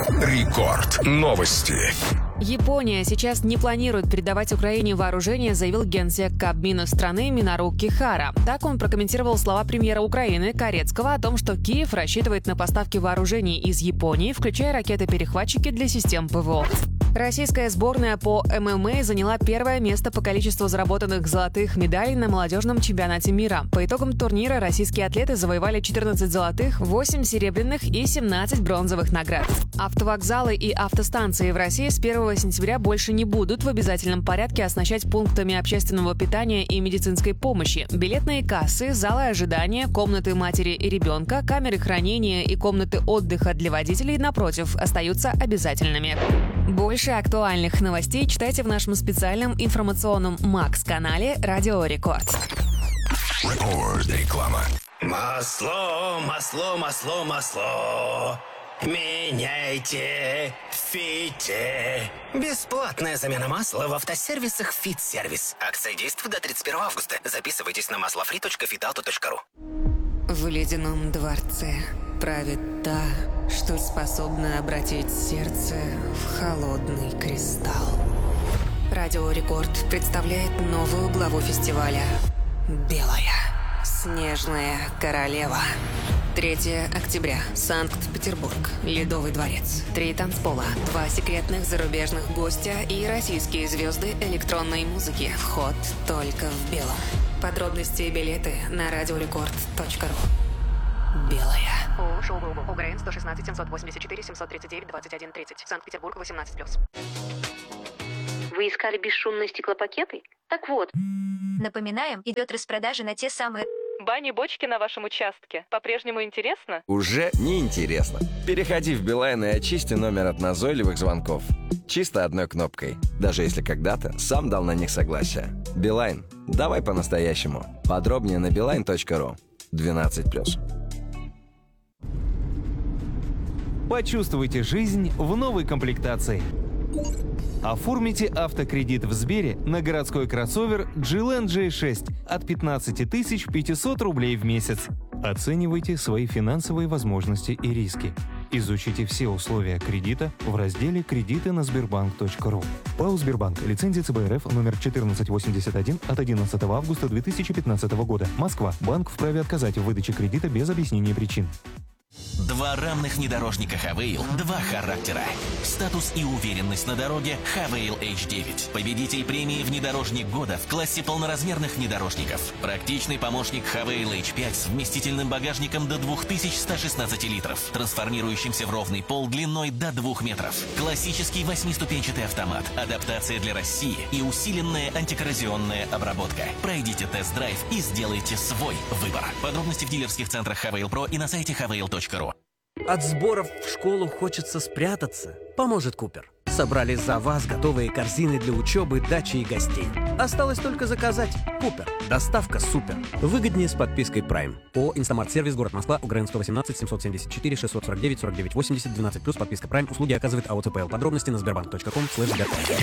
Рекорд. Новости. Япония сейчас не планирует передавать Украине вооружение, заявил генсек Кабмина страны Минару Кихара. Так он прокомментировал слова премьера Украины Корецкого о том, что Киев рассчитывает на поставки вооружений из Японии, включая ракеты-перехватчики для систем ПВО. Российская сборная по ММА заняла первое место по количеству заработанных золотых медалей на молодежном чемпионате мира. По итогам турнира российские атлеты завоевали 14 золотых, 8 серебряных и 17 бронзовых наград. Автовокзалы и автостанции в России с 1 сентября больше не будут в обязательном порядке оснащать пунктами общественного питания и медицинской помощи. Билетные кассы, залы ожидания, комнаты матери и ребенка, камеры хранения и комнаты отдыха для водителей, напротив, остаются обязательными. Больше актуальных новостей читайте в нашем специальном информационном МАКС-канале «Радио Рекорд». Реклама. Масло, масло, масло, масло. Меняйте, фите. Бесплатная замена масла в автосервисах «Фит-сервис». Акция действует до 31 августа. Записывайтесь на maslofree.fitalto.ru. В ледяном дворце правит та, что способна обратить сердце в холодный кристалл. Радио Рекорд представляет новую главу фестиваля «Белая снежная королева». 3 октября. Санкт-Петербург. Ледовый дворец. 3 танцпола. 2 секретных зарубежных гостя и российские звезды электронной музыки. Вход только в белом. Подробности и билеты на radiorecord.ru. Белая. Украин 116 784 739 21 30. Санкт-Петербург 18+. Вы искали бесшумные стеклопакеты? Так вот. Напоминаем, идет распродажа на те самые... Бани-бочки на вашем участке. По-прежнему интересно? Уже не интересно. Переходи в Билайн и очисти номер от назойливых звонков. Чисто одной кнопкой. Даже если когда-то сам дал на них согласие. Билайн. Давай по-настоящему. Подробнее на beeline.ru. 12+. Почувствуйте жизнь в новой комплектации. Оформите автокредит в Сбере на городской кроссовер GLN J6 от 15 500 рублей в месяц. Оценивайте свои финансовые возможности и риски. Изучите все условия кредита в разделе «Кредиты на Сбербанк.ру». ПАО «Сбербанк». Лицензия ЦБ РФ номер 1481 от 11 августа 2015 года. Москва. Банк вправе отказать в выдаче кредита без объяснения причин. Два равных внедорожника Хавейл, два характера. Статус и уверенность на дороге Хавейл H9. Победитель премии «Внедорожник года» в классе полноразмерных внедорожников. Практичный помощник Хавейл H5 с вместительным багажником до 2116 литров, трансформирующимся в ровный пол длиной до 2 метров. Классический 8-ступенчатый автомат, адаптация для России и усиленная антикоррозионная обработка. Пройдите тест-драйв и сделайте свой выбор. Подробности в дилерских центрах Хавейл Про и на сайте havail.ru. От сборов в школу хочется спрятаться. Поможет Купер. Собрали за вас готовые корзины для учебы, дачи и гостей. Осталось только заказать. Купер. Доставка супер. Выгоднее с подпиской Prime. ООО «Инстамарт-сервис», город Москва, УГРН 118 774 649 49 80 12+, подписка Prime. Услуги оказывает АО «ЦПЛ». Подробности на sberbank.com/sberprime.